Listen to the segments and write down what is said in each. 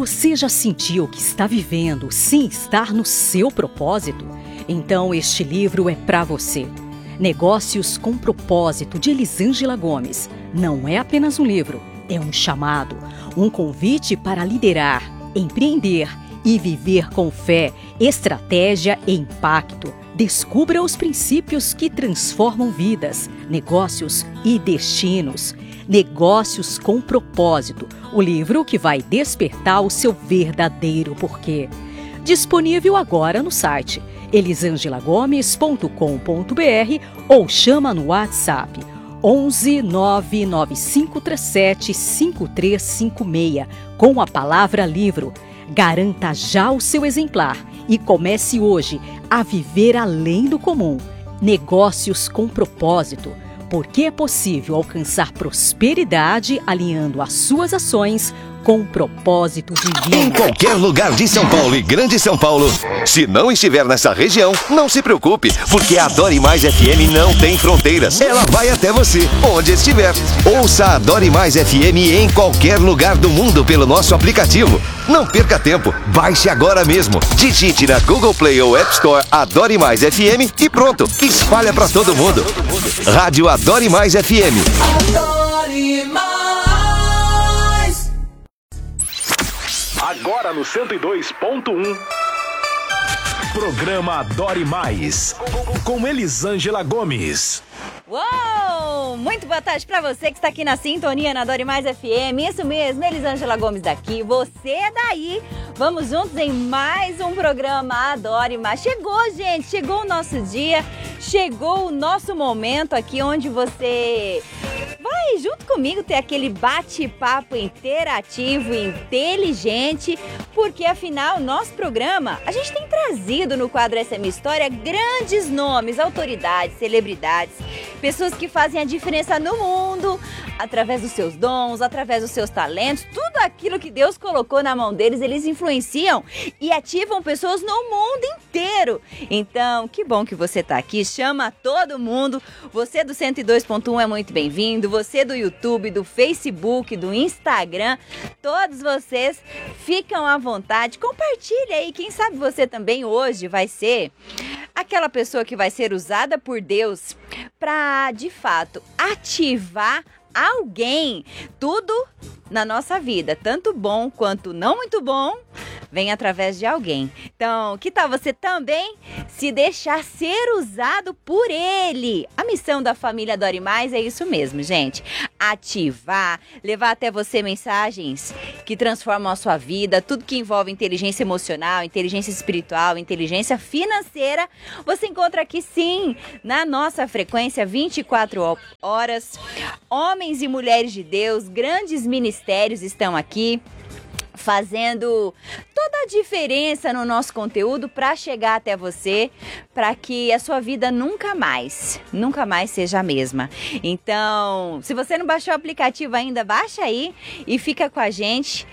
Você já sentiu que está vivendo sem estar no seu propósito? Então este livro é para você. Negócios com Propósito, de Elisângela Gomes. Não é apenas um livro, é um chamado, um convite para liderar, empreender e viver com fé, estratégia e impacto. Descubra os princípios que transformam vidas, negócios e destinos. Negócios com Propósito, o livro que vai despertar o seu verdadeiro porquê. Disponível agora no site elisangelagomes.com.br ou chama no WhatsApp 11 99537 5356 com a palavra livro. Garanta já o seu exemplar e comece hoje a viver além do comum. Negócios com Propósito, porque é possível alcançar prosperidade alinhando as suas ações com o propósito divino. Em qualquer lugar de São Paulo e Grande São Paulo, se não estiver nessa região, não se preocupe, porque a Adore Mais FM não tem fronteiras. Ela vai até você, onde estiver. Ouça a Adore Mais FM em qualquer lugar do mundo pelo nosso aplicativo. Não perca tempo, baixe agora mesmo. Digite na Google Play ou App Store Adore Mais FM e pronto, espalha pra todo mundo. Rádio Adore Mais FM. Adore Mais. Agora no 102.1. Programa Adore Mais, com Elisângela Gomes. Uou! Muito boa tarde pra você que está aqui na sintonia na Adore Mais FM. Isso mesmo, Elisângela Gomes daqui, você daí. Vamos juntos em mais um programa Adore Mais. Chegou, gente, chegou o nosso dia, chegou o nosso momento aqui onde você vai junto comigo ter aquele bate-papo interativo e inteligente, porque afinal, nosso programa, a gente tem trazido no quadro Essa é Minha História grandes nomes, autoridades, celebridades, pessoas que fazem a diferença no mundo, através dos seus dons, através dos seus talentos, tudo aquilo que Deus colocou na mão deles, eles influenciam e ativam pessoas no mundo inteiro. Então, que bom que você está aqui, chama todo mundo, você do 102.1 é muito bem-vindo, você do YouTube, do Facebook, do Instagram, todos vocês ficam à vontade, compartilha aí, quem sabe você também hoje vai ser aquela pessoa que vai ser usada por Deus para, de fato, ativar alguém. Tudo na nossa vida, tanto bom quanto não muito bom, vem através de alguém. Então, que tal você também se deixar ser usado por ele? A missão da família Adore Mais é isso mesmo, gente. Ativar, levar até você mensagens que transformam a sua vida, tudo que envolve inteligência emocional, inteligência espiritual, inteligência financeira, você encontra aqui sim, na nossa frequência 24 horas. Homens e mulheres de Deus, grandes ministérios estão aqui, fazendo toda a diferença no nosso conteúdo para chegar até você, para que a sua vida nunca mais seja a mesma. Então, se você não baixou o aplicativo ainda, baixa aí e fica com a gente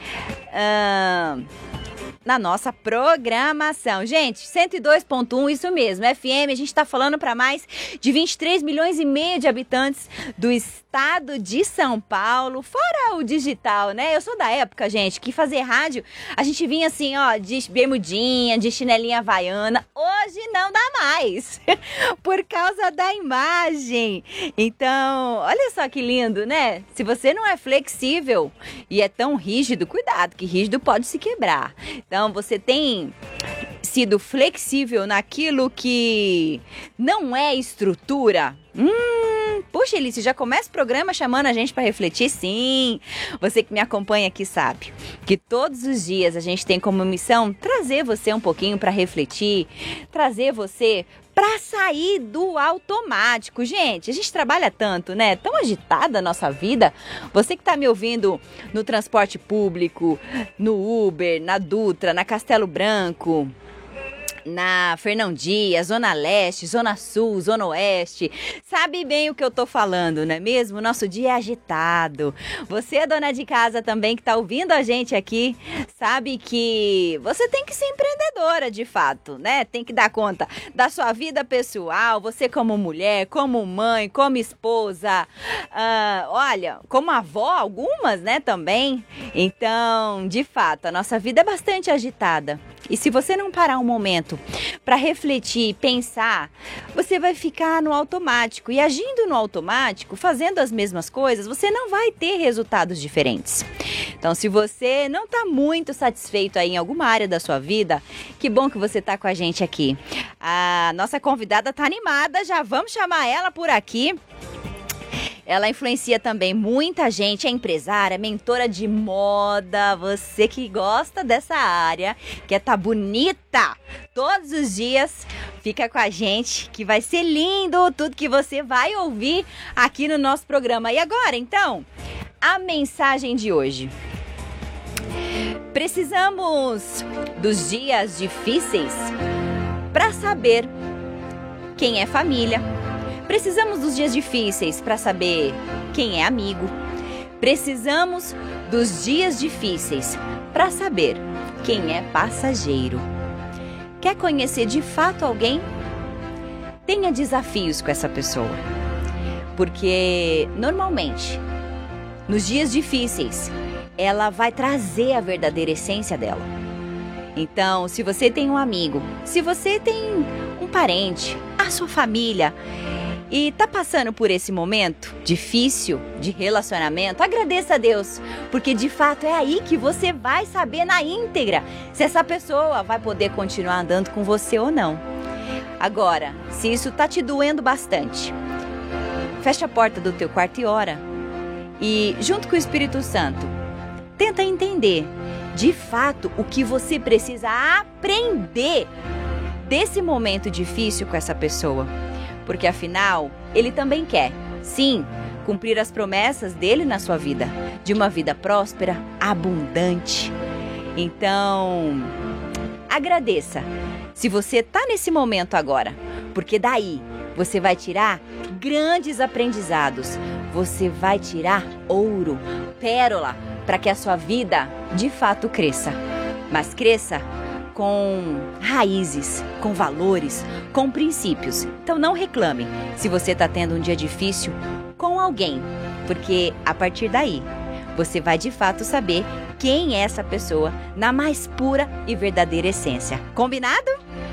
na nossa programação. Gente, 102.1, isso mesmo, FM, a gente está falando para mais de 23 milhões e meio de habitantes do estado de São Paulo, fora o digital, né? Eu sou da época, gente, que fazer rádio, a gente vinha assim, ó, de bermudinha, de chinelinha havaiana. Hoje não dá mais, por causa da imagem. Então, olha só que lindo, né? Se você não é flexível e é tão rígido, cuidado, que rígido pode se quebrar. Então, você tem sido flexível naquilo que não é estrutura? Puxa, Elice, já começa o programa chamando a gente para refletir? Sim, você que me acompanha aqui sabe que todos os dias a gente tem como missão trazer você um pouquinho para refletir, trazer você para sair do automático. Gente, a gente trabalha tanto, né? Tão agitada a nossa vida. Você que tá me ouvindo no transporte público, no Uber, na Dutra, na Castelo Branco, na Fernão Dias, Zona Leste, Zona Sul, Zona Oeste, sabe bem o que eu tô falando, não é mesmo? Nosso dia é agitado. Você, dona de casa também, que tá ouvindo a gente aqui, sabe que você tem que ser empreendedora de fato, né? Tem que dar conta da sua vida pessoal, você como mulher, como mãe, como esposa, olha, como avó, algumas, né, também. Então, de fato, a nossa vida é bastante agitada. E se você não parar um momento para refletir, pensar, você vai ficar no automático. E agindo no automático, fazendo as mesmas coisas, você não vai ter resultados diferentes. Então, se você não está muito satisfeito aí em alguma área da sua vida, que bom que você está com a gente aqui. A nossa convidada está animada, já vamos chamar ela por aqui. Ela influencia também muita gente, é empresária, mentora de moda, você que gosta dessa área, quer tá bonita todos os dias, fica com a gente que vai ser lindo tudo que você vai ouvir aqui no nosso programa. E agora, então, a mensagem de hoje. Precisamos dos dias difíceis para saber quem é família. Precisamos dos dias difíceis para saber quem é amigo. Precisamos dos dias difíceis para saber quem é passageiro. Quer conhecer de fato alguém? Tenha desafios com essa pessoa. Porque, normalmente, nos dias difíceis, ela vai trazer a verdadeira essência dela. Então, se você tem um amigo, se você tem um parente, a sua família, e tá passando por esse momento difícil de relacionamento, agradeça a Deus, porque de fato é aí que você vai saber na íntegra se essa pessoa vai poder continuar andando com você ou não. Agora, se isso tá te doendo bastante, fecha a porta do teu quarto e ora. E junto com o Espírito Santo, tenta entender de fato o que você precisa aprender desse momento difícil com essa pessoa. Porque afinal, ele também quer, sim, cumprir as promessas dele na sua vida, de uma vida próspera, abundante. Então, agradeça se você está nesse momento agora, porque daí você vai tirar grandes aprendizados, você vai tirar ouro, pérola, para que a sua vida de fato cresça, mas cresça com raízes, com valores, com princípios. Então não reclame se você está tendo um dia difícil com alguém, porque a partir daí você vai de fato saber quem é essa pessoa na mais pura e verdadeira essência. Combinado?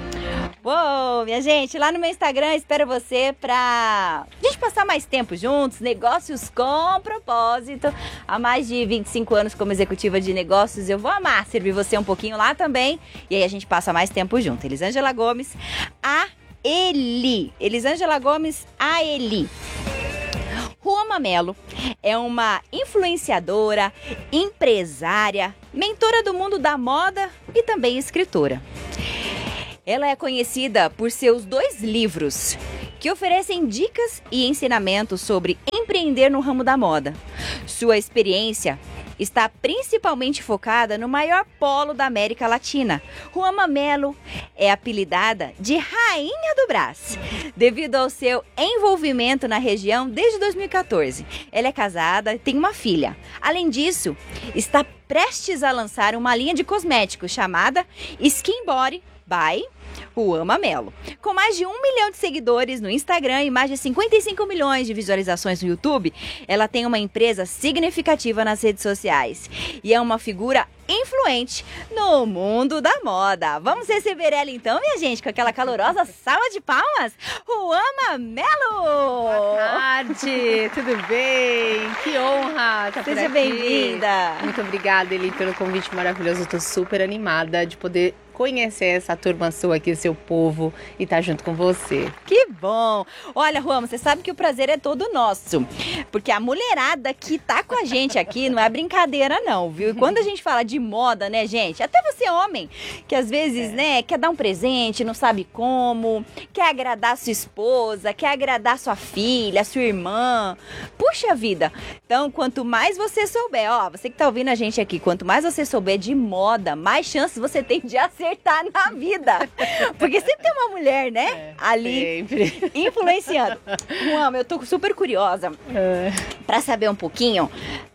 Uou, minha gente, lá no meu Instagram espero você pra gente passar mais tempo juntos, negócios com propósito. Há mais de 25 anos como executiva de negócios, eu vou amar servir você um pouquinho lá também. E aí a gente passa mais tempo junto. Elisângela Gomes, a Eli. Elisângela Gomes, a Eli. Ruama Mello é uma influenciadora, empresária, mentora do mundo da moda e também escritora. Ela é conhecida por seus 2 livros, que oferecem dicas e ensinamentos sobre empreender no ramo da moda. Sua experiência está principalmente focada no maior polo da América Latina. Ruama Mello é apelidada de Rainha do Brás, devido ao seu envolvimento na região desde 2014. Ela é casada e tem uma filha. Além disso, está prestes a lançar uma linha de cosméticos chamada Skin Body by Ruama Mello. Com mais de 1 milhão de seguidores no Instagram e mais de 55 milhões de visualizações no YouTube, ela tem uma empresa significativa nas redes sociais e é uma figura influente no mundo da moda. Vamos receber ela então, minha gente, com aquela calorosa salva de palmas, Ruama Mello! Boa tarde, tudo bem? Que honra estar por aqui. Seja bem-vinda! Muito obrigada, Eli, pelo convite maravilhoso. Eu tô super animada de poder conhecer essa turma sua aqui, seu povo, e estar junto com você. Que bom! Olha, Ruama, você sabe que o prazer é todo nosso, porque a mulherada que tá com a gente aqui não é brincadeira não, viu? E quando a gente fala de moda, né, gente? Até você homem, que às vezes, né, quer dar um presente, não sabe como, quer agradar sua esposa, quer agradar sua filha, sua irmã. Puxa vida! Então, quanto mais você souber, ó, você que tá ouvindo a gente aqui, quanto mais você souber de moda, mais chances você tem de acertar acertar na vida. Porque sempre tem uma mulher, né? Ali Sempre. influenciando. Juan, eu tô super curiosa pra saber um pouquinho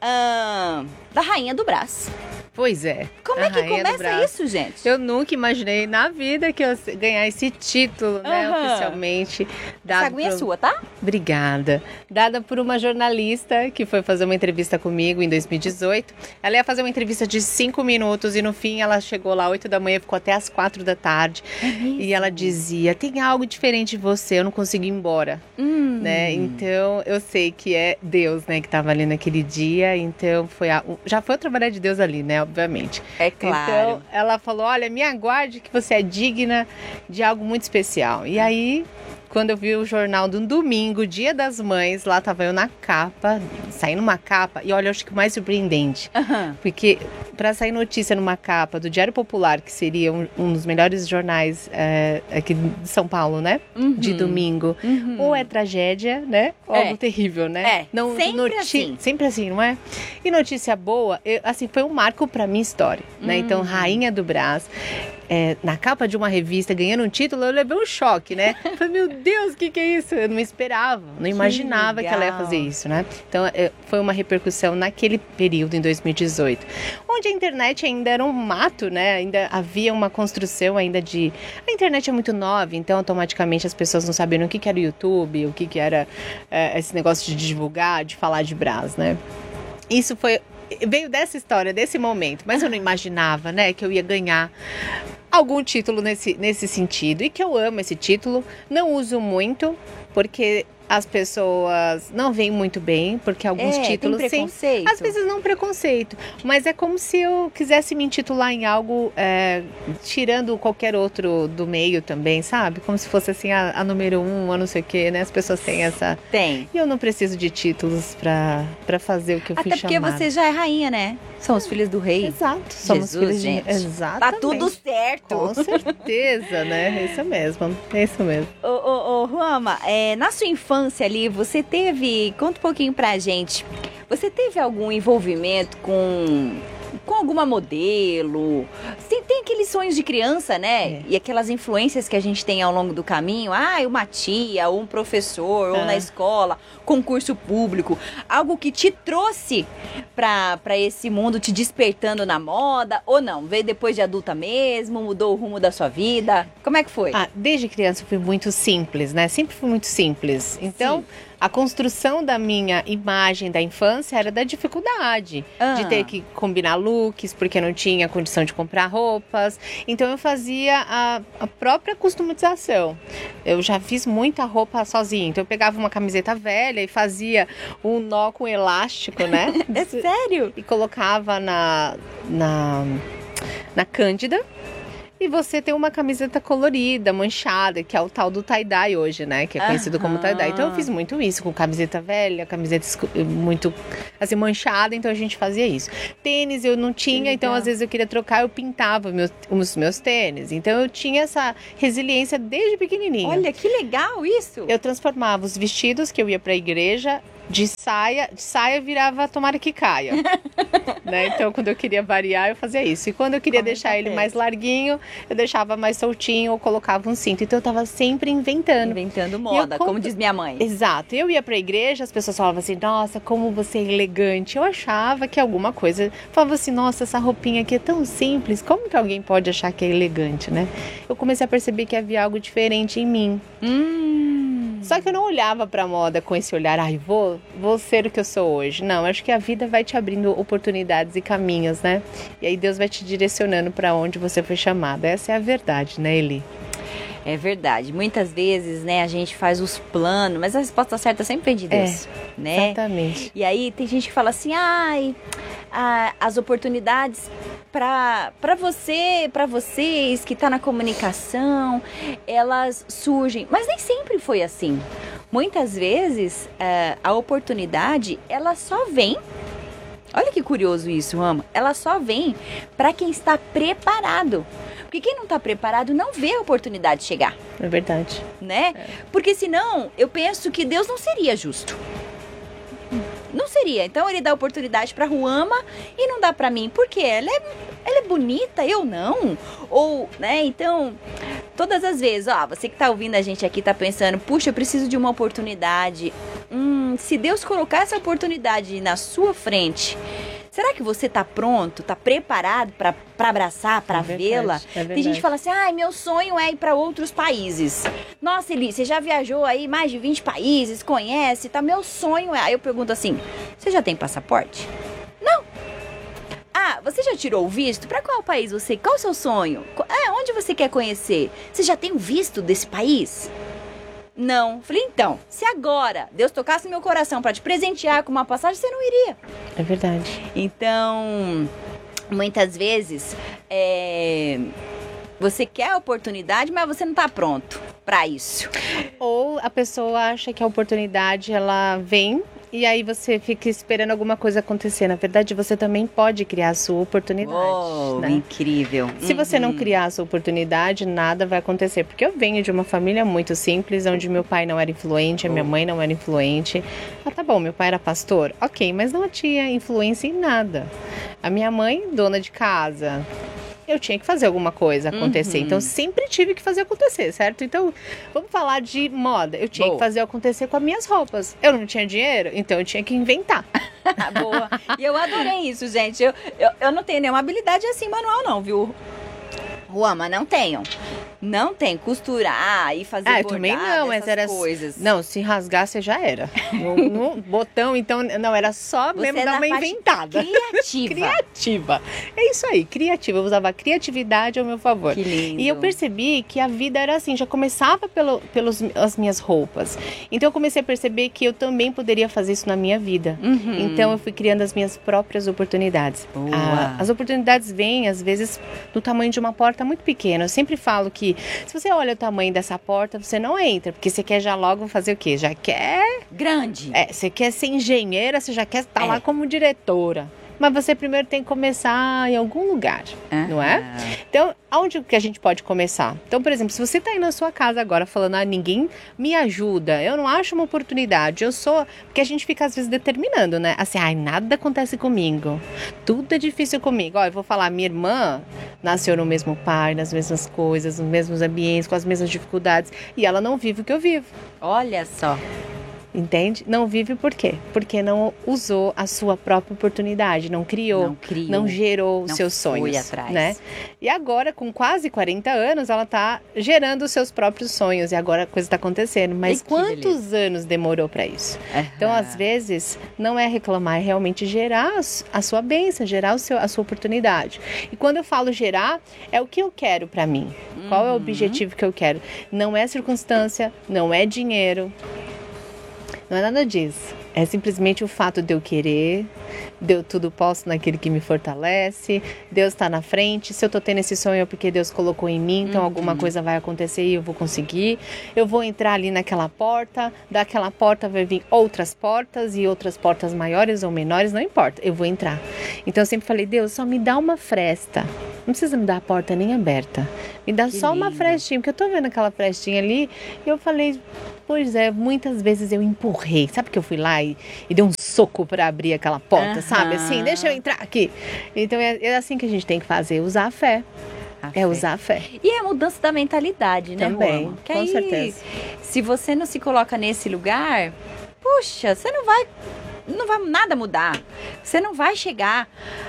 da Rainha do Brás. Pois é. Como a é que Rainha do começa Brás. isso, gente? Eu nunca imaginei na vida que eu ia ganhar esse título, né, Aham. oficialmente. Essa aguinha é sua, tá? Obrigada. Dada por uma jornalista que foi fazer uma entrevista comigo em 2018. Ela ia fazer uma entrevista de 5 minutos e no fim ela chegou lá 8 da manhã, ficou até às 4 da tarde. E ela dizia, tem algo diferente em você, eu não consigo ir embora. Né? Então eu sei que é Deus, né, que estava ali naquele dia. Então já foi o trabalho de Deus ali, né, obviamente. É claro. Então ela falou, olha, me aguarde que você é digna de algo muito especial. E aí, quando eu vi o jornal de um domingo, Dia das Mães, lá tava eu na capa, saindo uma capa, e olha, eu acho que o mais surpreendente, porque para sair notícia numa capa do Diário Popular, que seria um dos melhores jornais aqui de São Paulo, né, de domingo, ou é tragédia, né, ou algo terrível, né? Não, sempre assim. Sempre assim, não é? E notícia boa, assim, foi um marco pra minha história, né? Então, Rainha do Brás, na capa de uma revista, ganhando um título, eu levei um choque, né? Falei, meu Deus, o que é isso? Eu não esperava, não imaginava que ela ia fazer isso, né? Então, foi uma repercussão naquele período, em 2018, onde a internet ainda era um mato, né? Ainda havia uma construção ainda de... A internet é muito nova, então automaticamente as pessoas não sabiam o que era o YouTube, o que era esse negócio de divulgar, de falar de Brás, né? Isso veio dessa história, desse momento, mas eu não imaginava, né, que eu ia ganhar algum título nesse sentido, e que eu amo esse título, não uso muito, porque as pessoas não veem muito bem, porque alguns títulos... tem preconceito. Às vezes não preconceito, mas é como se eu quisesse me intitular em algo, tirando qualquer outro do meio também, sabe? Como se fosse assim, a número 1, a não sei o quê, né? As pessoas têm essa... Tem. E eu não preciso de títulos pra fazer o que eu fui chamada. Até porque você já é rainha, né? São os filhos do rei. Exato. Somos Jesus, filhos gente. Exatamente. Tá tudo certo. Com certeza, né? Isso mesmo. É isso mesmo. Ô, Ruama, na sua infância ali, você teve... Conta um pouquinho pra gente. Você teve algum envolvimento com alguma modelo? Tem aqueles sonhos de criança, né? E aquelas influências que a gente tem ao longo do caminho. Uma tia, ou um professor, ou na escola, concurso público. Algo que te trouxe pra esse mundo, te despertando na moda, ou não? Veio depois de adulta mesmo, mudou o rumo da sua vida? Como é que foi? Desde criança eu fui muito simples, né? Sempre fui muito simples. Então... Sim. A construção da minha imagem da infância era da dificuldade de ter que combinar looks, porque não tinha condição de comprar roupas. Então eu fazia a própria customização. Eu já fiz muita roupa sozinha. Então eu pegava uma camiseta velha e fazia um nó com elástico, né? É sério? E colocava na cândida. E você tem uma camiseta colorida, manchada, que é o tal do tie-dye hoje, né? Que é conhecido como tie-dye. Então eu fiz muito isso, com camiseta velha, camiseta muito, assim, manchada. Então a gente fazia isso. Tênis eu não tinha, então às vezes eu queria trocar, eu pintava os meus tênis. Então eu tinha essa resiliência desde pequenininha. Olha, que legal isso! Eu transformava os vestidos que eu ia pra igreja... De saia virava tomara que caia, né? Então, quando eu queria variar, eu fazia isso. E quando eu queria deixar ele mais larguinho, eu deixava mais soltinho ou colocava um cinto. Então, eu tava sempre inventando. Inventando moda, como diz minha mãe. Exato. Eu ia pra igreja, as pessoas falavam assim, nossa, como você é elegante. Eu achava que alguma coisa... Falava assim, nossa, essa roupinha aqui é tão simples. Como que alguém pode achar que é elegante, né? Eu comecei a perceber que havia algo diferente em mim. Só que eu não olhava pra moda com esse olhar, vou ser o que eu sou hoje. Não, acho que a vida vai te abrindo oportunidades e caminhos, né? E aí Deus vai te direcionando pra onde você foi chamada. Essa é a verdade, né, Eli? É verdade. Muitas vezes, né, a gente faz os planos, mas a resposta certa sempre vem de Deus, né? Exatamente. E aí tem gente que fala assim, as oportunidades para vocês que tá na comunicação, elas surgem. Mas nem sempre foi assim. Muitas vezes a oportunidade, ela só vem. Olha que curioso isso, Rama. Ela só vem para quem está preparado. Porque quem não está preparado não vê a oportunidade chegar. É verdade. Né? Porque senão, eu penso que Deus não seria justo. Não seria. Então ele dá oportunidade para Ruama e não dá para mim. Por quê? Ela ela é bonita, eu não. Ou, né, então, todas as vezes, você que tá ouvindo a gente aqui, tá pensando, puxa, eu preciso de uma oportunidade. Se Deus colocar essa oportunidade na sua frente, será que você tá pronto, tá preparado para abraçar, para vê-la? Tem gente que fala assim, meu sonho é ir para outros países. Nossa, Eli, você já viajou aí mais de 20 países, conhece, tá? Meu sonho é... Aí eu pergunto assim, você já tem passaporte? Não. Você já tirou o visto? Para qual país você... Qual o seu sonho? Onde você quer conhecer? Você já tem o visto desse país? Não. Falei, então, se agora Deus tocasse no meu coração para te presentear com uma passagem, você não iria. É verdade. Então, muitas vezes, você quer a oportunidade, mas você não está pronto para isso. Ou a pessoa acha que a oportunidade, ela vem... E aí você fica esperando alguma coisa acontecer. Na verdade, você também pode criar a sua oportunidade. Né? Incrível. Se você não criar a sua oportunidade, nada vai acontecer. Porque eu venho de uma família muito simples, onde meu pai não era influente, a minha mãe não era influente. Tá bom, meu pai era pastor. Ok, mas não tinha influência em nada. A minha mãe, dona de casa... Eu tinha que fazer alguma coisa acontecer. Então, sempre tive que fazer acontecer, certo? Então, vamos falar de moda. Eu tinha que fazer acontecer com as minhas roupas. Eu não tinha dinheiro, então eu tinha que inventar. Boa. E eu adorei isso, gente. Eu não tenho nenhuma habilidade assim manual, não, viu? Mas não tenho. Não tem. Costurar e fazer bordado, também não, mas era coisas. Não, se rasgasse já era. No botão, então, não, era só você mesmo dar uma inventada. Criativa. É isso aí, criativa. Eu usava a criatividade ao meu favor. Que lindo. E eu percebi que a vida era assim, já começava pelas minhas roupas. Então eu comecei a perceber que eu também poderia fazer isso na minha vida. Então eu fui criando as minhas próprias oportunidades. As oportunidades vêm, às vezes, do tamanho de uma porta muito pequena. Eu sempre falo que se você olha o tamanho dessa porta, você não entra, porque você quer já logo fazer o quê? Já quer... Grande. Você quer ser engenheira, você já quer estar lá como diretora. Mas você primeiro tem que começar em algum lugar, não é? Então, aonde que a gente pode começar? Então, por exemplo, se você está aí na sua casa agora falando, ninguém me ajuda, eu não acho uma oportunidade, porque a gente fica às vezes determinando, né? Assim, nada acontece comigo, tudo é difícil comigo. Eu vou falar, minha irmã nasceu no mesmo pai, nas mesmas coisas, nos mesmos ambientes, com as mesmas dificuldades, e ela não vive o que eu vivo. Olha só. Entende? Não vive por quê? Porque não usou a sua própria oportunidade, não criou, não gerou os seus sonhos. Foi atrás. Né? E agora, com quase 40 anos, ela está gerando os seus próprios sonhos e agora a coisa está acontecendo. Mas quantos anos demorou para isso? Então, às vezes, não é reclamar, é realmente gerar a sua bênção, gerar a sua oportunidade. E quando eu falo gerar, é o que eu quero para mim. Qual é o objetivo que eu quero? Não é circunstância, não é dinheiro. Não é nada disso. É simplesmente o fato de eu querer, de eu tudo posso naquele que me fortalece, Deus está na frente. Se eu estou tendo esse sonho é porque Deus colocou em mim, então alguma coisa vai acontecer e eu vou conseguir. Eu vou entrar ali naquela porta, daquela porta vai vir outras portas e outras portas maiores ou menores, não importa, eu vou entrar. Então eu sempre falei, Deus, só me dá uma fresta. Não precisa me dar a porta nem aberta. Me dá só uma frestinha, porque eu tô vendo aquela frestinha ali e eu falei, pois é, muitas vezes eu empurrei. Sabe que eu fui lá e dei um soco para abrir aquela porta, sabe? Assim, deixa eu entrar aqui. Então é assim que a gente tem que fazer, usar a fé. Usar a fé. E é a mudança da mentalidade, né, também, Roma? Com certeza. Se você não se coloca nesse lugar, puxa, você não vai nada mudar. Você não vai chegar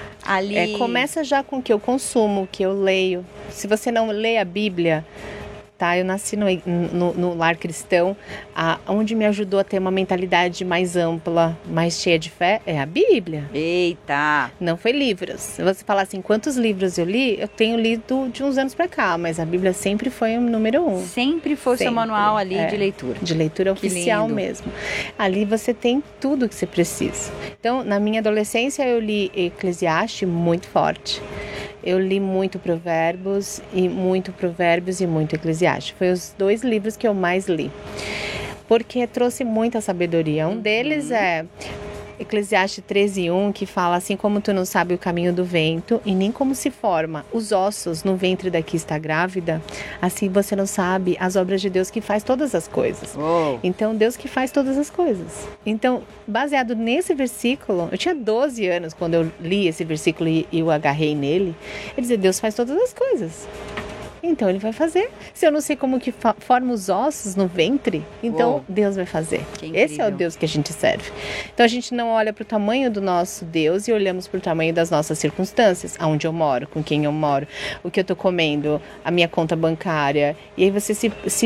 ali. Começa já com o que eu consumo, o que eu leio. Se você não lê a Bíblia, tá? Eu nasci no lar cristão, onde me ajudou a ter uma mentalidade mais ampla, mais cheia de fé, é a Bíblia. Eita! Não foi livros. Se você falar assim, quantos livros eu li, eu tenho lido de uns anos pra cá, mas a Bíblia sempre foi o número 1. Sempre foi o seu manual ali de leitura. De leitura oficial mesmo. Ali você tem tudo que você precisa. Então, na minha adolescência, eu li Eclesiastes muito forte. Eu li muito Provérbios e muito Eclesiastes. Foi os 2 livros que eu mais li. Porque trouxe muita sabedoria. Um deles é Eclesiastes 13:1, que fala assim: como tu não sabe o caminho do vento e nem como se forma os ossos no ventre da que está grávida, assim você não sabe as obras de Deus que faz todas as coisas. Então Deus que faz todas as coisas. Então, baseado nesse versículo, eu tinha 12 anos quando eu li esse versículo e eu agarrei nele. Ele dizia: Deus faz todas as coisas. Então Ele vai fazer. Se eu não sei como que forma os ossos no ventre, então Deus vai fazer. Esse é o Deus que a gente serve. Então a gente não olha para o tamanho do nosso Deus e olhamos para o tamanho das nossas circunstâncias. Aonde eu moro, com quem eu moro, o que eu estou comendo, a minha conta bancária. E aí você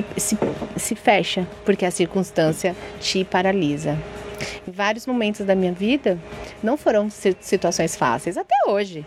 se fecha, porque a circunstância te paralisa. Em vários momentos da minha vida, não foram situações fáceis, até hoje.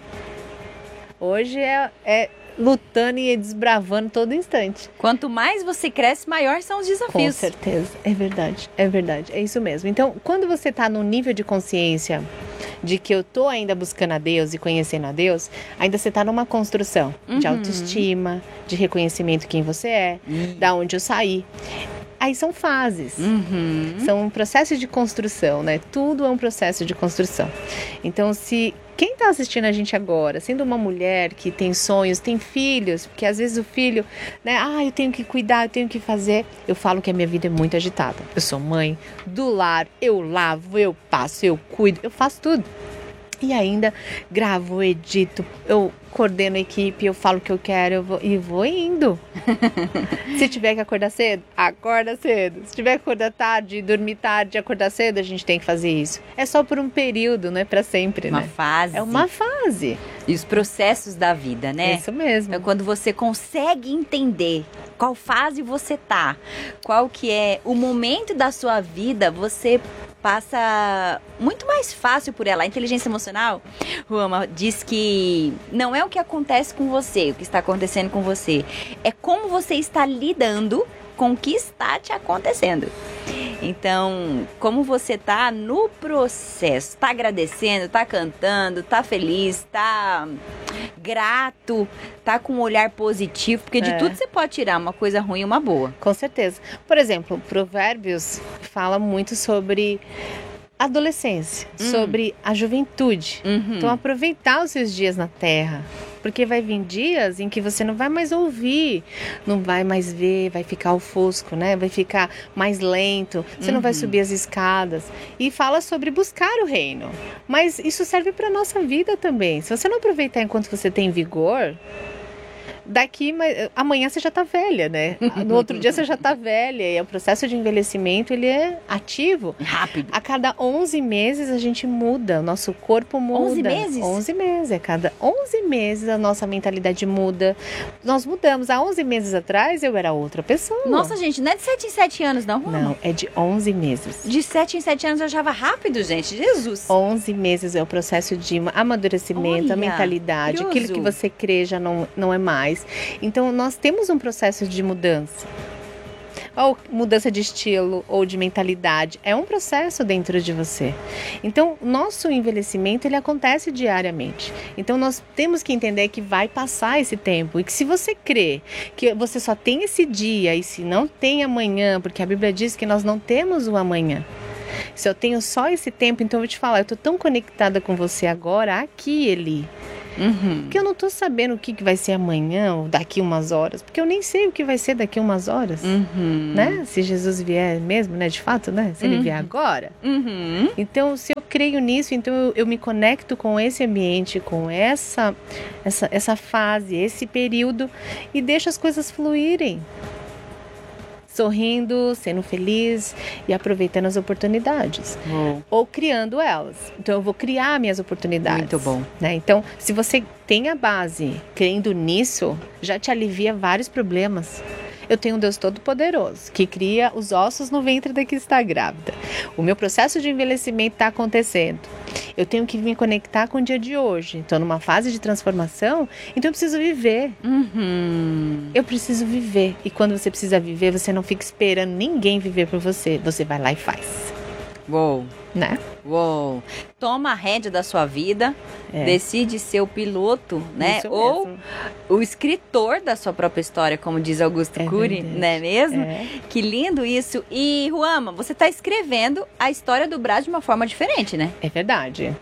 Hoje é lutando e desbravando todo instante. Quanto mais você cresce, maior são os desafios. Com certeza, é verdade, é isso mesmo. Então, quando você está num nível de consciência de que eu estou ainda buscando a Deus e conhecendo a Deus, ainda você está numa construção de autoestima, de reconhecimento de quem você é, da onde eu saí. Aí são fases, são um processo de construção, né? Tudo é um processo de construção. Então, se quem está assistindo a gente agora, sendo uma mulher que tem sonhos, tem filhos, porque às vezes o filho, né? Eu tenho que cuidar, eu tenho que fazer. Eu falo que a minha vida é muito agitada. Eu sou mãe do lar, eu lavo, eu passo, eu cuido, eu faço tudo. E ainda gravo, edito, eu coordeno a equipe, eu falo o que eu quero, eu vou indo. Se tiver que acordar cedo, acorda cedo. Se tiver que acordar tarde, dormir tarde, acordar cedo, a gente tem que fazer isso. É só por um período, não é para sempre, né? Uma fase. É uma fase. E os processos da vida, né? Isso mesmo. Então, quando você consegue entender qual fase você tá, qual que é o momento da sua vida, você passa muito mais fácil por ela. A inteligência emocional, Ruama, diz que não é o que acontece com você, o que está acontecendo com você. É como você está lidando com o que está te acontecendo. Então, como você tá no processo, tá agradecendo, tá cantando, tá feliz, tá grato, tá com um olhar positivo, porque de tudo você pode tirar uma coisa ruim e uma boa. Com certeza. Por exemplo, Provérbios fala muito sobre adolescência, sobre a juventude. Então, aproveitar os seus dias na terra. Porque vai vir dias em que você não vai mais ouvir, não vai mais ver, vai ficar ofusco, né? Vai ficar mais lento, você não vai subir as escadas. E fala sobre buscar o reino. Mas isso serve para a nossa vida também. Se você não aproveitar enquanto você tem vigor, amanhã você já tá velha, né? No outro dia você já tá velha. E o processo de envelhecimento, ele é ativo. Rápido. A cada 11 meses a gente muda, o nosso corpo muda. 11 meses? 11 meses. A cada 11 meses a nossa mentalidade muda. Nós mudamos. Há 11 meses atrás eu era outra pessoa. Nossa, gente, não é de 7 em 7 anos, não? Não, é de 11 meses. De 7 em 7 anos eu achava rápido, gente. Jesus. 11 meses é o processo de amadurecimento, Olha, a mentalidade. curioso. Aquilo que você crê já não é mais. Então, nós temos um processo de mudança. Ou mudança de estilo, ou de mentalidade. É um processo dentro de você. Então, nosso envelhecimento, ele acontece diariamente. Então, nós temos que entender que vai passar esse tempo. E que se você crê que você só tem esse dia, e se não tem amanhã, porque a Bíblia diz que nós não temos o amanhã. Se eu tenho só esse tempo, então eu vou te falar, eu tô tão conectada com você agora, aqui, Eli. Porque eu não tô sabendo o que vai ser amanhã ou daqui umas horas, porque eu nem sei o que vai ser daqui umas horas, né? Se Jesus vier mesmo, né? De fato, né? Se ele vier agora. Então, se eu creio nisso, então eu me conecto com esse ambiente, com essa fase, esse período e deixo as coisas fluírem. Sorrindo, sendo feliz e aproveitando as oportunidades. Ou criando elas. Então, eu vou criar minhas oportunidades. Muito bom. Né? Então, se você tem a base crendo nisso, já te alivia vários problemas. Eu tenho um Deus Todo-Poderoso, que cria os ossos no ventre da que está grávida. O meu processo de envelhecimento está acontecendo. Eu tenho que me conectar com o dia de hoje. Estou numa fase de transformação, então eu preciso viver. Eu preciso viver. E quando você precisa viver, você não fica esperando ninguém viver por você. Você vai lá e faz. Uou. né? Uou! Toma a rédea da sua vida, decide ser o piloto, né? Isso Ou mesmo. o escritor da sua própria história, como diz Augusto Cury, verdade. não é mesmo? É. Que lindo isso! E, Ruama, você está escrevendo a história do Brás de uma forma diferente, né? É verdade.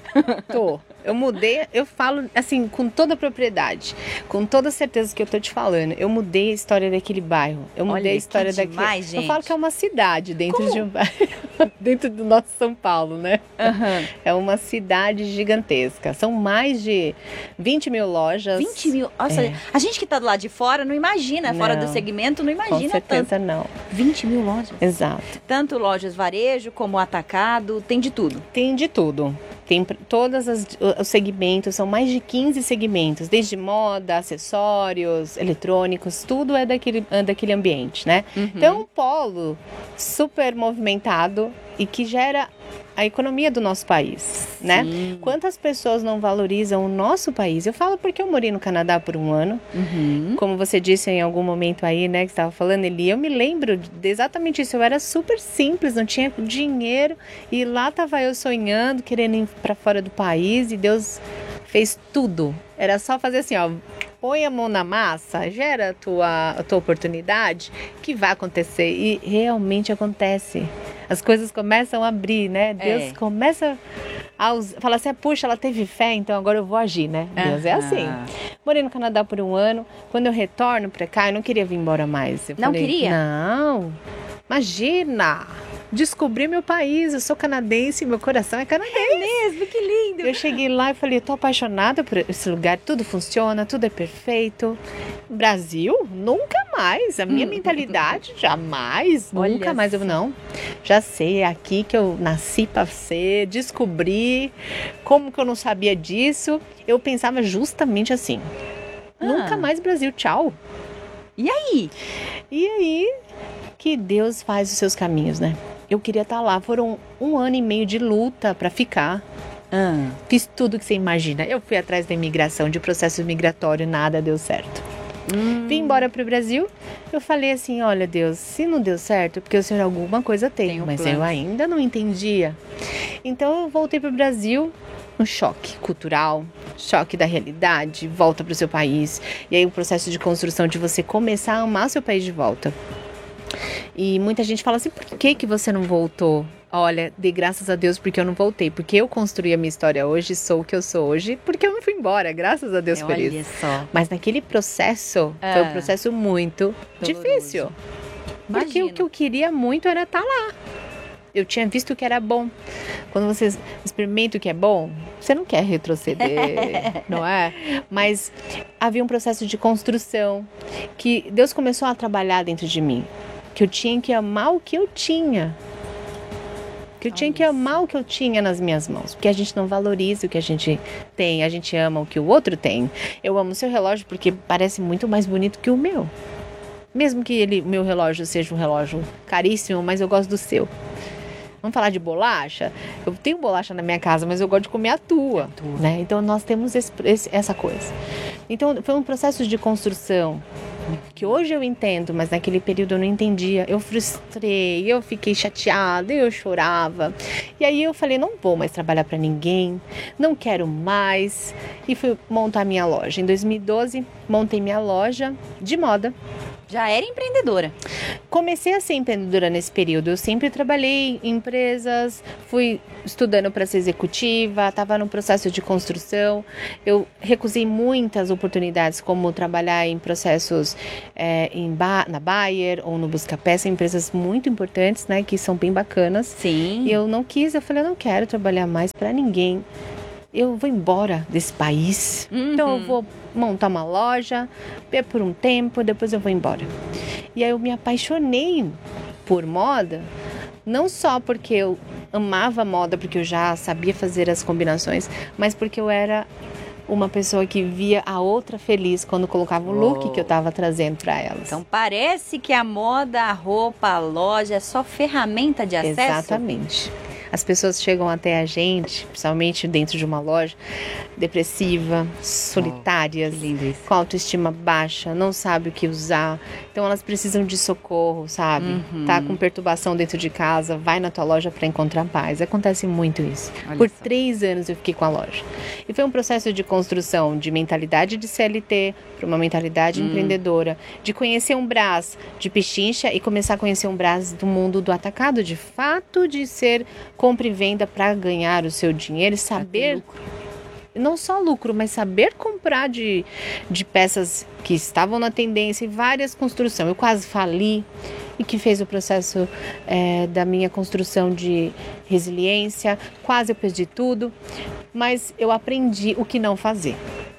Eu mudei, eu falo assim, com toda a propriedade, com toda a certeza que eu tô te falando. Eu mudei a história daquele bairro. Eu mudei Olha, a história que demais, daquele. Eu gente. falo que é uma cidade dentro de um bairro, dentro do nosso São Paulo, né? Aham. É uma cidade gigantesca. São mais de 20 mil lojas. 20 mil. Nossa, a gente que tá do lado de fora não imagina, fora do Não. segmento, não Com imagina certeza tanto. não. 20 mil lojas. Exato. Tanto lojas varejo como atacado, tem de tudo. Tem de tudo. Tem todos os segmentos, são mais de 15 segmentos, desde moda, acessórios, eletrônicos, tudo é daquele ambiente, né? Então, um polo super movimentado e que gera a economia do nosso país, né? Quantas pessoas não valorizam o nosso país? Eu falo porque eu morei no Canadá por um ano. Como você disse em algum momento aí, né, que estava falando, Eli, eu me lembro de exatamente isso. Eu era super simples, não tinha dinheiro e lá estava eu sonhando, querendo ir para fora do país e Deus fez tudo. Era só fazer assim, ó, põe a mão na massa, gera a tua oportunidade, que vai acontecer. E realmente acontece. As coisas começam a abrir, né? Deus começa a falar assim, puxa, ela teve fé, então agora eu vou agir, né? Deus é assim. Morei no Canadá por um ano. Quando eu retorno pra cá, eu não queria vir embora mais. Eu Não falei, queria? Não, imagina! Descobri meu país, eu sou canadense, meu coração é canadense. É mesmo, que lindo! Eu cheguei lá e falei, eu tô apaixonada por esse lugar, tudo funciona, tudo é perfeito. Brasil? Nunca mais. A minha mentalidade, jamais, Olha nunca mais. Eu não. Já sei, é aqui que eu nasci pra ser, descobri. Como que eu não sabia disso? Eu pensava justamente assim. Nunca mais Brasil, tchau. E aí? E aí que Deus faz os seus caminhos, né? Eu queria estar lá. Foram 1 ano e meio de luta para ficar. Fiz tudo que você imagina. Eu fui atrás da imigração, de processo migratório, nada deu certo. Vim embora pro Brasil. Eu falei assim, olha Deus, se não deu certo, é porque o Senhor alguma coisa tem, mas eu ainda não entendia. Então eu voltei pro Brasil, um choque cultural, choque da realidade, volta pro seu país. E aí o processo de construção de você começar a amar seu país de volta. E muita gente fala assim, por que você não voltou? Olha, dei graças a Deus porque eu não voltei, porque eu construí a minha história hoje, sou o que eu sou hoje, porque eu não fui embora, graças a Deus por isso. Olha só. Mas naquele processo, foi um processo muito difícil. Porque Imagino. o que eu queria muito era estar lá. Eu tinha visto que era bom. Quando você experimenta o que é bom, você não quer retroceder, não é? Mas havia um processo de construção que Deus começou a trabalhar dentro de mim. Que eu tinha que amar o que eu tinha. Que eu tinha que amar o que eu tinha nas minhas mãos. Porque a gente não valoriza o que a gente tem. A gente ama o que o outro tem. Eu amo o seu relógio porque parece muito mais bonito que o meu. Mesmo que o meu relógio seja um relógio caríssimo, mas eu gosto do seu. Vamos falar de bolacha? Eu tenho bolacha na minha casa, mas eu gosto de comer a tua. Né? Então nós temos essa coisa. Então foi um processo de construção que hoje eu entendo, mas naquele período eu não entendia. Eu frustrei, eu fiquei chateada, eu chorava. E aí eu falei, não vou mais trabalhar para ninguém, não quero mais. E fui montar minha loja. Em 2012, montei minha loja de moda. Já era empreendedora. Comecei a ser empreendedora nesse período. Eu sempre trabalhei em empresas, fui estudando para ser executiva, estava no processo de construção. Eu recusei muitas oportunidades, como trabalhar em processos na Bayer ou no Buscapé, são empresas muito importantes, né, que são bem bacanas. Sim. E eu não quis, eu falei, eu não quero trabalhar mais para ninguém. Eu vou embora desse país, então eu vou montar uma loja por um tempo, depois eu vou embora. E aí eu me apaixonei por moda, não só porque eu amava moda, porque eu já sabia fazer as combinações, mas porque eu era uma pessoa que via a outra feliz quando colocava o look que eu estava trazendo para elas. Então parece que a moda, a roupa, a loja é só ferramenta de acesso? Exatamente. as pessoas chegam até a gente, principalmente dentro de uma loja, depressiva, solitárias, com autoestima baixa, não sabe o que usar. Então elas precisam de socorro, sabe? Tá com perturbação dentro de casa, vai na tua loja para encontrar paz. Acontece muito isso. Por 3 anos eu fiquei com a loja. E foi um processo de construção de mentalidade de CLT para uma mentalidade empreendedora, de conhecer um Brás de pechincha e começar a conhecer um Brás do mundo do atacado, de fato, de ser compra e venda para ganhar o seu dinheiro e saber, não só lucro, mas saber comprar de peças que estavam na tendência e várias construções. Eu quase fali e que fez o processo da minha construção de resiliência, quase eu perdi tudo, mas eu aprendi o que não fazer.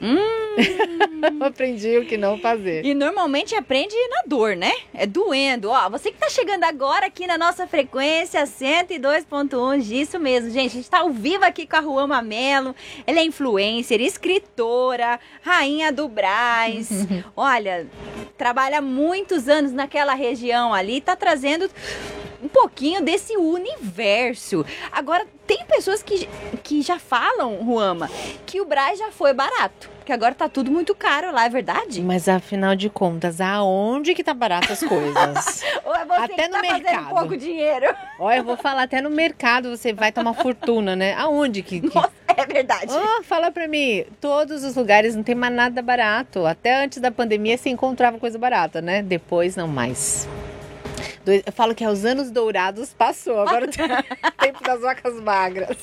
Aprendi o que não fazer. E normalmente aprende na dor, né? É doendo. Ó, você que tá chegando agora aqui na nossa frequência 102.1, isso mesmo, gente. A gente tá ao vivo aqui com a Ruama Mello. Ela é influencer, escritora, rainha do Brás. Olha, trabalha há muitos anos naquela região ali, tá trazendo um pouquinho desse universo. Agora, tem pessoas que já falam, Ruama, que o Brás já foi barato, que agora tá tudo muito caro lá, é verdade? Mas afinal de contas, aonde que tá barato as coisas? Ou é você até que no tá mercado. fazendo pouco dinheiro? Olha, eu vou falar, até no mercado você vai tomar fortuna, né? Aonde que... Nossa, é verdade. Fala pra mim, todos os lugares não tem mais nada barato. Até antes da pandemia se encontrava coisa barata, né? Depois não mais. Eu falo que os anos dourados passou, agora tem tempo das vacas magras.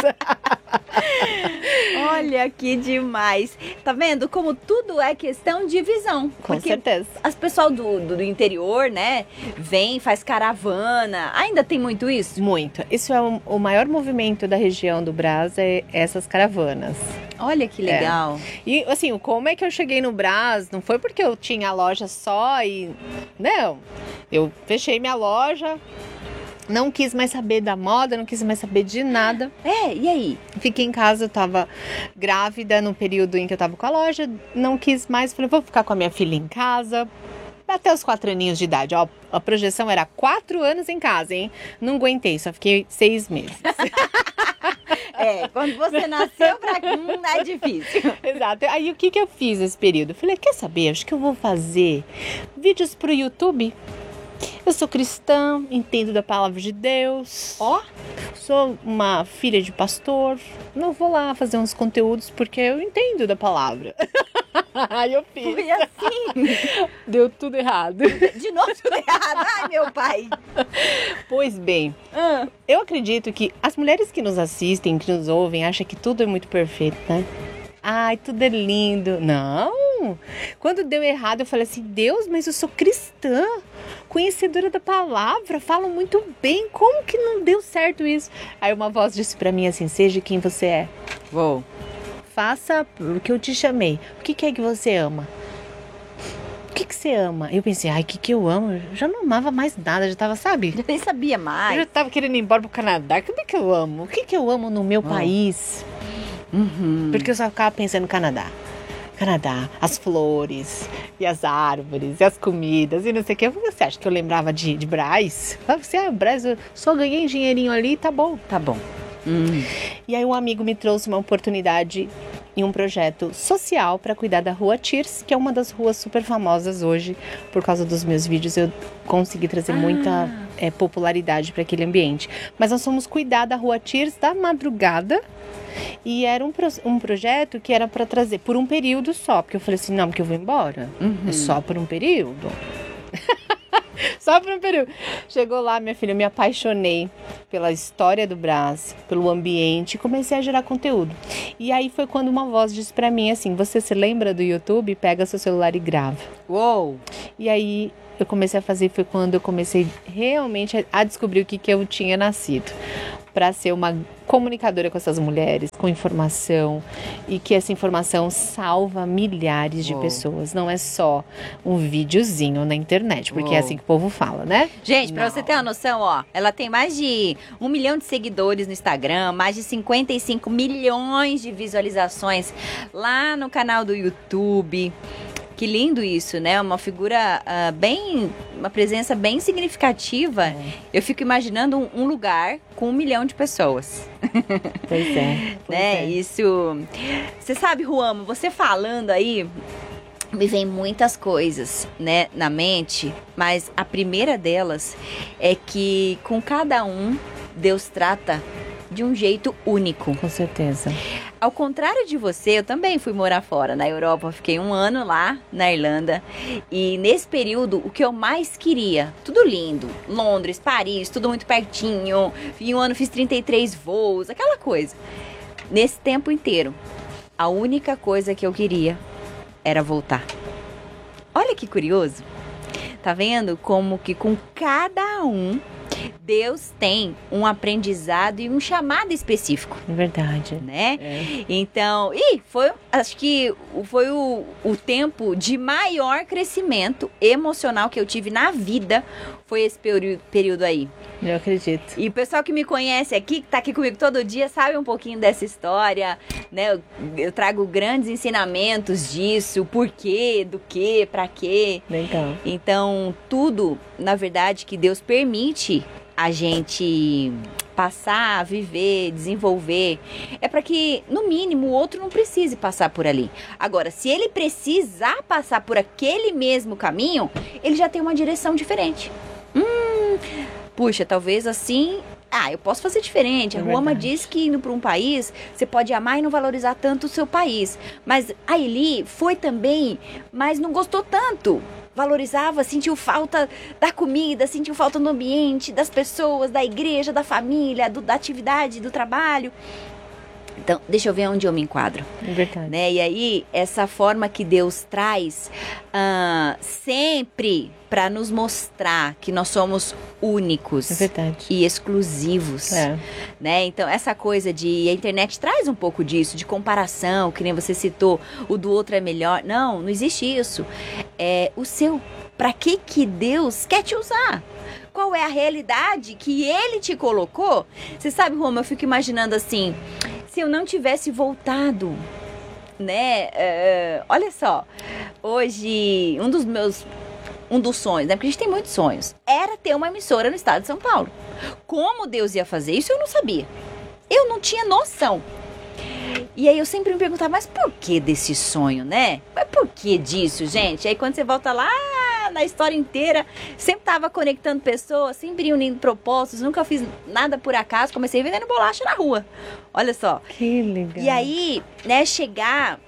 Olha que demais. Tá vendo como tudo é questão de visão? Com certeza. As pessoas do interior, né, vem, faz caravana. Ainda tem muito isso? Muito. Isso é o maior movimento da região do Brás, é essas caravanas. Olha que legal. E assim, como é que eu cheguei no Brás? Não foi porque eu tinha a loja só e... Não. Eu fechei minha loja, não quis mais saber da moda, não quis mais saber de nada. E aí? Fiquei em casa, eu tava grávida no período em que eu tava com a loja, não quis mais, falei, vou ficar com a minha filha em casa. Até os 4 aninhos de idade, ó, a projeção era 4 anos em casa, hein? Não aguentei, só fiquei 6 meses. Quando você nasceu pra cá, é difícil. Exato. Aí o que eu fiz nesse período? Eu falei, quer saber? Acho que eu vou fazer vídeos pro YouTube. Eu sou cristã, entendo da palavra de Deus. Sou uma filha de pastor. Não vou lá fazer uns conteúdos porque eu entendo da palavra. Aí eu fiz. Foi assim. Deu tudo errado. De novo tudo errado. Ai, meu pai. Pois bem, eu acredito que as mulheres que nos assistem, que nos ouvem, acham que tudo é muito perfeito, né? Ai, tudo é lindo. Não! Quando deu errado, eu falei assim, Deus, mas eu sou cristã, conhecedora da palavra, falo muito bem, como que não deu certo isso? Aí uma voz disse pra mim assim, seja quem você é. Faça o que eu te chamei. O que é que você ama? O que você ama? Eu pensei, o que eu amo? Eu já não amava mais nada, já tava, sabe? Já nem sabia mais. Eu já tava querendo ir embora pro Canadá. Como é que eu amo? O que eu amo no meu país? Porque eu só ficava pensando no Canadá. As flores, e as árvores, e as comidas, e não sei o que. Você acha que eu lembrava de Brás? Você, Brás, eu só ganhei dinheirinho ali, tá bom. E aí um amigo me trouxe uma oportunidade em um projeto social para cuidar da Rua Tirs, que é uma das ruas super famosas hoje. Por causa dos meus vídeos, eu consegui trazer muita popularidade para aquele ambiente. Mas nós fomos cuidar da Rua Tirs da madrugada. E era um projeto que era para trazer por um período só. Porque eu falei assim, não, porque eu vou embora. É só por um período. Só por um período. Chegou lá, minha filha, eu me apaixonei pela história do Brás, pelo ambiente, e comecei a gerar conteúdo. E aí foi quando uma voz disse pra mim assim, você se lembra do YouTube? Pega seu celular e grava. E aí eu comecei a fazer, foi quando eu comecei realmente a descobrir o que eu tinha nascido. Para ser uma comunicadora com essas mulheres, com informação, e que essa informação salva milhares de pessoas. Não é só um videozinho na internet, porque é assim que o povo fala, né? Gente, pra você ter uma noção, ela tem mais de 1 milhão de seguidores no Instagram, mais de 55 milhões de visualizações lá no canal do YouTube. Que lindo isso, né? Uma figura uma presença bem significativa. Eu fico imaginando um lugar com 1 milhão de pessoas. Pois é. Né? Isso. Você sabe, Ruamo, você falando aí, me vem muitas coisas, né, na mente, mas a primeira delas é que com cada um, Deus trata de um jeito único. Com certeza. Ao contrário de você, eu também fui morar fora, na Europa. Fiquei 1 ano lá, na Irlanda. E nesse período, o que eu mais queria, tudo lindo. Londres, Paris, tudo muito pertinho. Em 1 ano fiz 33 voos, aquela coisa. Nesse tempo inteiro, a única coisa que eu queria era voltar. Olha que curioso. Tá vendo como que com cada um, Deus tem um aprendizado e um chamado específico. Verdade. Né? É. Então, acho que foi o tempo de maior crescimento emocional que eu tive na vida, foi esse período aí. Eu acredito. E o pessoal que me conhece aqui, que tá aqui comigo todo dia, sabe um pouquinho dessa história, né? Eu trago grandes ensinamentos disso, por quê, do quê, pra quê. Legal. Então, tudo, na verdade, que Deus permite a gente passar, viver, desenvolver, é para que, no mínimo, o outro não precise passar por ali. Agora, se ele precisar passar por aquele mesmo caminho, ele já tem uma direção diferente. Puxa, talvez assim, eu posso fazer diferente. A Ruama diz que indo para um país, você pode amar e não valorizar tanto o seu país. Mas a Eli foi também, mas não gostou tanto. Valorizava, sentiu falta da comida, sentiu falta do ambiente, das pessoas, da igreja, da família, da atividade, do trabalho. Então, deixa eu ver onde eu me enquadro. É verdade. Né? E aí, essa forma que Deus traz sempre para nos mostrar que nós somos únicos. É verdade. E exclusivos. Né? Então, essa coisa a internet traz um pouco disso, de comparação, que nem você citou, o do outro é melhor. Não existe isso. É o seu. Para que Deus quer te usar? Qual é a realidade que Ele te colocou? Você sabe, Roma, eu fico imaginando assim, se eu não tivesse voltado, né? Olha só, hoje, um dos sonhos, né? Porque a gente tem muitos sonhos, era ter uma emissora no estado de São Paulo. Como Deus ia fazer isso, eu não sabia. Eu não tinha noção. E aí eu sempre me perguntava, mas por que desse sonho, né? Mas por que disso, gente? Aí quando você volta lá na história inteira, sempre tava conectando pessoas, sempre unindo propósitos, nunca fiz nada por acaso, comecei vendendo bolacha na rua. Olha só. Que legal. E aí, né, chegar...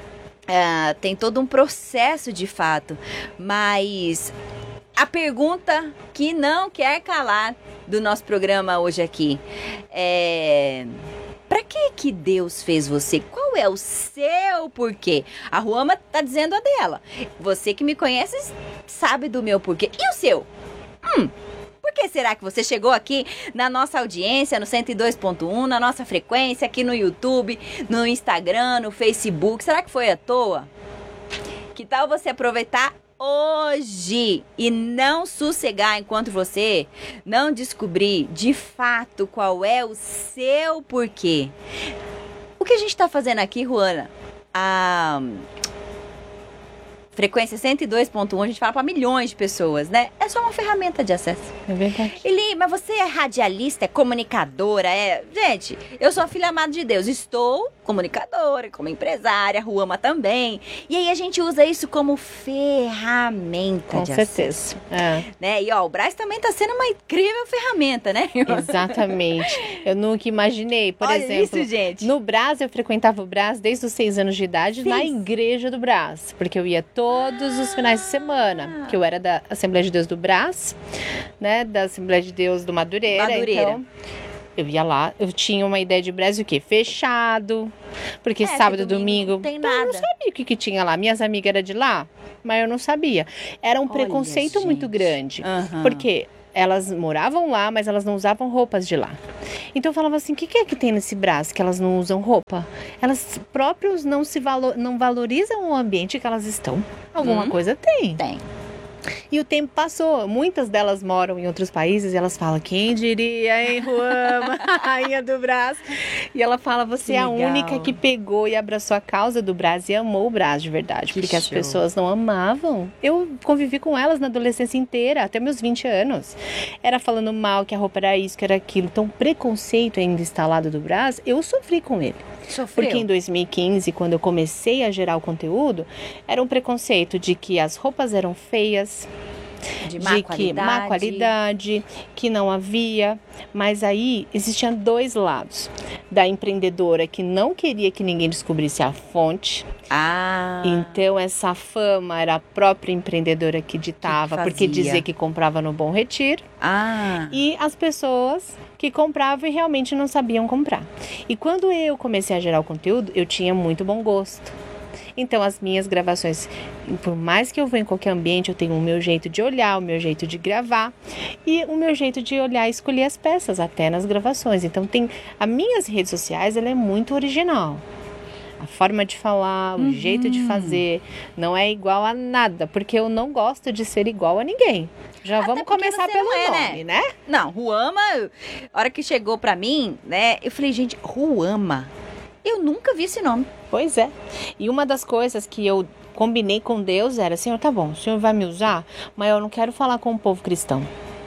tem todo um processo de fato, mas a pergunta que não quer calar do nosso programa hoje aqui é... Pra que Deus fez você? Qual é o seu porquê? A Ruama tá dizendo a dela. Você que me conhece sabe do meu porquê. E o seu? Por que será que você chegou aqui na nossa audiência, no 102.1, na nossa frequência, aqui no YouTube, no Instagram, no Facebook? Será que foi à toa? Que tal você aproveitar hoje e não sossegar enquanto você não descobrir de fato qual é o seu porquê? O que a gente está fazendo aqui, Ruana? A frequência 102.1, a gente fala para milhões de pessoas, né? É só uma ferramenta de acesso. É verdade. Eli, mas você é radialista, é comunicadora, Gente, eu sou a filha amada de Deus. Estou comunicadora, como empresária, Ruama também. E aí a gente usa isso como ferramenta de acesso. Com certeza. Né? E ó, o Brás também tá sendo uma incrível ferramenta, né? Exatamente. Eu nunca imaginei, por Olha exemplo, isso, gente. no Brás, eu frequentava o Brás desde os 6 anos de idade, na igreja do Brás, porque eu ia todos os finais de semana, que eu era da Assembleia de Deus do Brás, né, da Assembleia de Deus do Madureira. Então eu ia lá, eu tinha uma ideia de Brás o quê? Fechado, porque sábado e domingo não tem nada. Eu não sabia o que tinha lá. Minhas amigas eram de lá, mas eu não sabia. Era um preconceito muito grande, porque elas moravam lá, mas elas não usavam roupas de lá. Então eu falava assim, o que é que tem nesse Brás que elas não usam roupa? Elas próprios não valorizam o ambiente que elas estão. Alguma coisa tem. Tem. E o tempo passou. Muitas delas moram em outros países e elas falam, quem diria, hein, Ruama, rainha do Brás. E ela fala, você é a única que pegou e abraçou a causa do Brás e amou o Brás de verdade. Porque as pessoas não amavam. Eu convivi com elas na adolescência inteira, até meus 20 anos. Era falando mal, que a roupa era isso, que era aquilo. Então, preconceito ainda instalado do Brás, eu sofri com ele. Sofreu. Porque em 2015, quando eu comecei a gerar o conteúdo, era um preconceito de que as roupas eram feias, de que má qualidade, que não havia. Mas aí existiam dois lados. Da empreendedora que não queria que ninguém descobrisse a fonte. Então essa fama era a própria empreendedora que ditava, porque dizia que comprava no Bom Retiro. E as pessoas que compravam e realmente não sabiam comprar. E quando eu comecei a gerar o conteúdo, eu tinha muito bom gosto. Então, as minhas gravações, por mais que eu venha em qualquer ambiente, eu tenho o meu jeito de olhar, o meu jeito de gravar e o meu jeito de olhar e escolher as peças, até nas gravações. Então, as minhas redes sociais, ela é muito original. A forma de falar, o jeito de fazer, não é igual a nada, porque eu não gosto de ser igual a ninguém. Já vamos começar pelo nome, né? Não, Ruama, a hora que chegou pra mim, né, eu falei, gente, Ruama, eu nunca vi esse nome. Pois é. E uma das coisas que eu combinei com Deus era, Senhor, tá bom, o Senhor vai me usar, mas eu não quero falar com o povo cristão.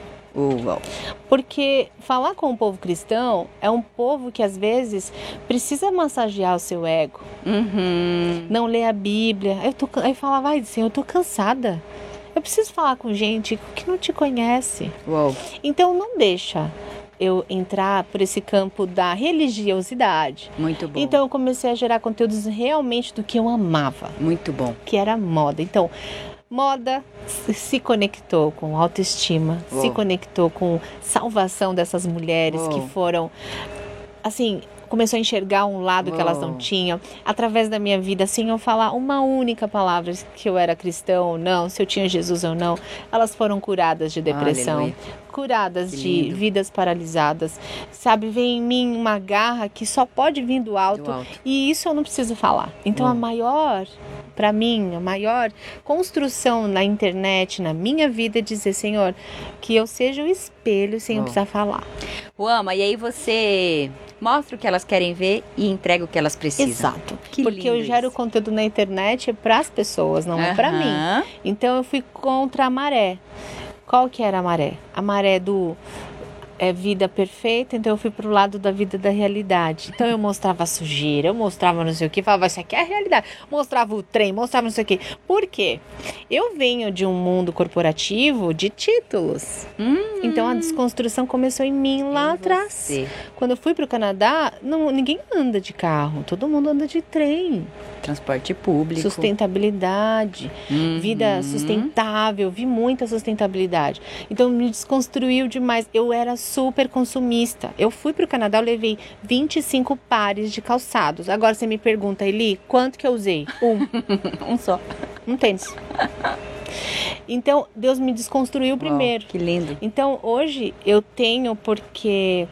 Porque falar com o povo cristão é um povo que às vezes precisa massagear o seu ego. Não lê a Bíblia. Aí eu falava, Senhor, eu tô cansada. Eu preciso falar com gente que não te conhece. Então não deixa eu entrar por esse campo da religiosidade. Muito bom. Então eu comecei a gerar conteúdos realmente do que eu amava. Muito bom. Que era moda. Então, moda se conectou com autoestima, se conectou com salvação dessas mulheres que foram, assim, começou a enxergar um lado que elas não tinham, através da minha vida, sem eu falar uma única palavra, que eu era cristão ou não, se eu tinha Jesus ou não, elas foram curadas de depressão, curadas de vidas paralisadas, sabe, vem em mim uma garra que só pode vir do alto. E isso eu não preciso falar. Então para mim, a maior construção na internet, na minha vida, é dizer, Senhor, que eu seja o espelho sem eu precisar falar. Ruama, e aí você mostra o que elas querem ver e entrega o que elas precisam. Exato. Porque eu gero conteúdo na internet para as pessoas, não é para mim. Então eu fui contra a maré. Qual que era a maré? A maré do vida perfeita, então eu fui pro lado da vida da realidade. Então eu mostrava a sujeira, eu mostrava não sei o que, falava, isso aqui é a realidade. Mostrava o trem, mostrava não sei o que. Por quê? Eu venho de um mundo corporativo de títulos. Então a desconstrução começou em mim lá atrás. Quando eu fui pro Canadá, ninguém anda de carro, todo mundo anda de trem. Transporte público. Sustentabilidade, vida sustentável, vi muita sustentabilidade. Então me desconstruiu demais. Eu era super consumista. Eu fui pro Canadá, eu levei 25 pares de calçados. Agora você me pergunta, Eli, quanto que eu usei? Um só. Um tênis. Então, Deus me desconstruiu primeiro. Que lindo. Então, hoje eu tenho porque...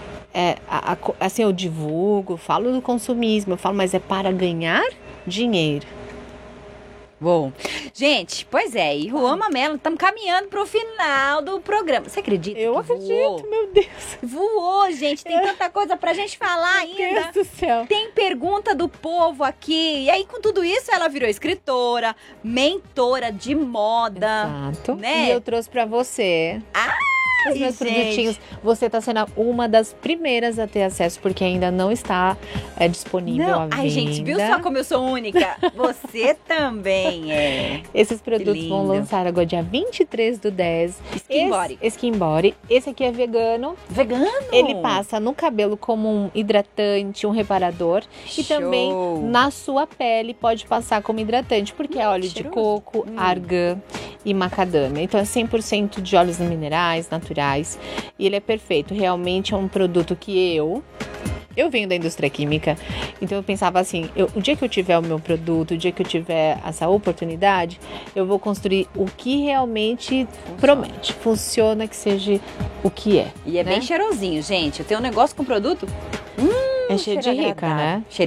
assim, eu divulgo, falo do consumismo, eu falo, mas é para ganhar dinheiro. Bom, gente, pois é, e Ruama Mello, estamos caminhando para o final do programa. Você acredita? Eu acredito, meu Deus. Voou, gente, tem tanta coisa pra gente falar ainda. Meu Deus do céu. Tem pergunta do povo aqui. E aí, com tudo isso, ela virou escritora, mentora de moda. Exato. Né? E eu trouxe pra você. Os meus produtinhos, você está sendo uma das primeiras a ter acesso, porque ainda não está disponível à venda. Ai, gente, viu só como eu sou única? Você também é. Esses produtos vão lançar agora dia 23/10. Skin Body. Esse aqui é vegano. Vegano? Ele passa no cabelo como um hidratante, um reparador. Show. E também na sua pele pode passar como hidratante, porque é óleo de coco, argan e macadâmia. Então é 100% de óleos minerais, naturais. E ele é perfeito. Realmente é um produto que eu venho da indústria química, então eu pensava assim, o dia que eu tiver o meu produto, o dia que eu tiver essa oportunidade, eu vou construir o que realmente promete, funciona, que seja o que é. E é bem cheirosinho, gente. Eu tenho um negócio com produto. É cheio de rica, né?